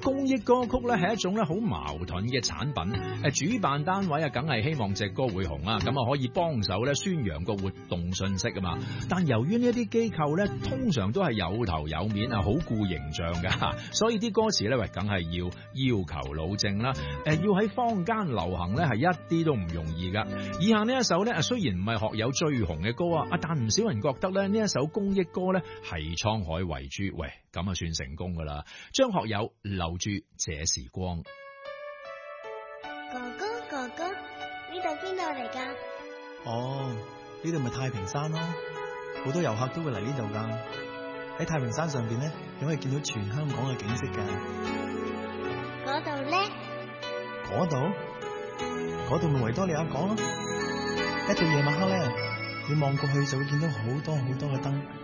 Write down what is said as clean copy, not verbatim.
公益歌曲咧係一種咧好矛盾嘅產品。主辦單位啊，梗係希望隻歌會紅啊，咁啊可以幫手咧宣揚個活動信息啊嘛。但由於呢一啲機構咧，通常都係有頭有面啊，好顧形象噶，所以啲歌詞咧，梗係要求老正啦。要喺坊間流行咧，係一啲都唔容易噶。以下呢一首咧，雖然唔係學友最紅嘅歌啊，但唔少人覺得咧呢一首公益歌咧係滄海遺珠。喂，咁啊算成功噶啦！張學友留住這時光。 哥哥，呢度邊度嚟㗎？ 哦，呢度咪太平山咯，好多遊客都會嚟呢度㗎。喺太平山上邊咧，你可以見到全香港嘅景色㗎。 嗰度咧？嗰度咪維多利亞港咯。一到夜晚黑咧，你望過去就會見到好多好多嘅燈。